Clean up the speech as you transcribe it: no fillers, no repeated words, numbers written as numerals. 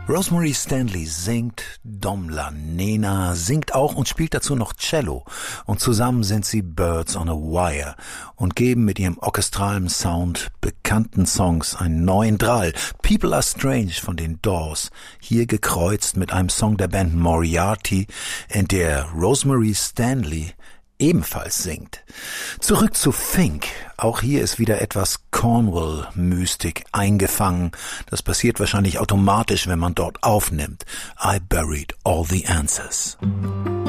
Rosemary Stanley singt, Domla Nena singt auch und spielt dazu noch Cello. Und zusammen sind sie Birds on a Wire und geben mit ihrem orchestralen Sound bekannten Songs einen neuen Drall. People Are Strange von den Doors, hier gekreuzt mit einem Song der Band Moriarty, in der Rosemary Stanley ebenfalls singt. Zurück zu Fink. Auch hier ist wieder etwas Cornwall-Mystik eingefangen. Das passiert wahrscheinlich automatisch, wenn man dort aufnimmt. I buried all the answers.